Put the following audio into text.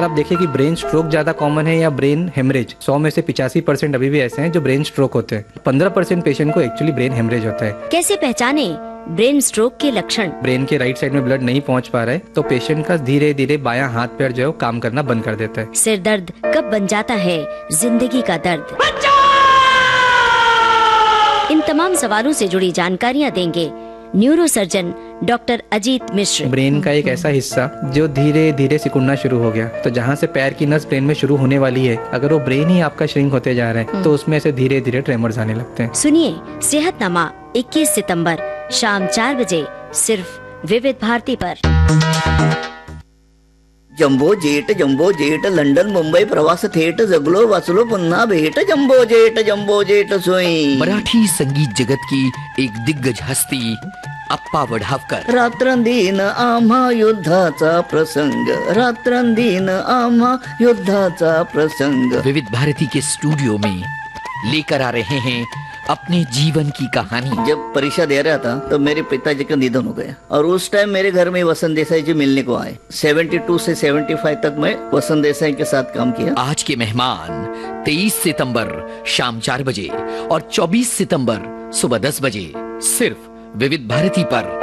आप देखिए कि ब्रेन स्ट्रोक ज्यादा कॉमन है या ब्रेन हेमरेज। 100 में से 85% अभी भी ऐसे हैं जो ब्रेन स्ट्रोक होते हैं। 15% पेशेंट को एक्चुअली ब्रेन हेमरेज होता है। कैसे पहचाने ब्रेन स्ट्रोक के लक्षण? ब्रेन के राइट साइड में ब्लड नहीं पहुंच पा रहा है तो पेशेंट का धीरे धीरे बायां हाथ पैर जो है काम करना बंद कर देता है। सिर दर्द कब बन जाता है जिंदगी का दर्द? इन तमाम सवालों से जुड़ी जानकारियाँ देंगे न्यूरोसर्जन डॉक्टर अजीत मिश्र। ब्रेन का एक ऐसा हिस्सा जो धीरे धीरे सिकुड़ना शुरू हो गया, तो जहाँ से पैर की नस ब्रेन में शुरू होने वाली है, अगर वो ब्रेन ही आपका श्रिंक होते जा रहा है तो उसमें से धीरे धीरे ट्रेमर्स आने लगते हैं। सुनिए सेहतनामा 21 सितंबर शाम 4 बजे सिर्फ विविध भारती पर। जम्बो जेट लंडन मुंबई प्रवास थेट जगलो वाचलो पुन्हा भेट जम्बो जेट सोई। मराठी संगीत जगत की एक दिग्गज हस्ती अप्पा वढावकर। रात्रंदिन आम्हा युद्धाचा प्रसंग, रात्रंदिन आम्हा युद्धाचा प्रसंग। विविध भारती के स्टूडियो में लेकर आ रहे हैं अपने जीवन की कहानी। जब परीक्षा दे रहा था तो मेरे पिताजी का निधन हो गया और उस टाइम मेरे घर में वसंत देसाई जी मिलने को आए। 72 से 75 तक मैं वसंत देसाई के साथ काम किया। आज के मेहमान 23 सितंबर शाम 4 बजे और 24 सितंबर सुबह 10 बजे सिर्फ विविध भारती पर।